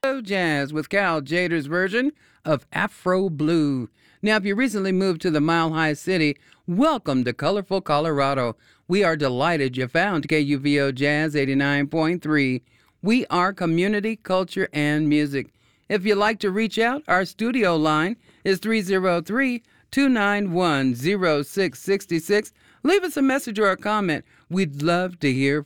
Jazz with Cal Jader's version of Afro Blue. Now, if you recently moved to the Mile High City, welcome to colorful Colorado. We are delighted you found KUVO Jazz 89.3. We are community, culture, and music. If you'd like to reach out, our studio line is 303-291-0666. Leave us a message or a comment. We'd love to hear